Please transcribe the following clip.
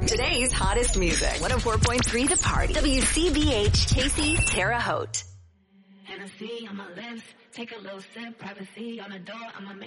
Today's hottest music. 104.3 The Party. WCBH Chasey, Terre Haute. Hennessy on my lips, take a little sip, privacy on the door, I'ma make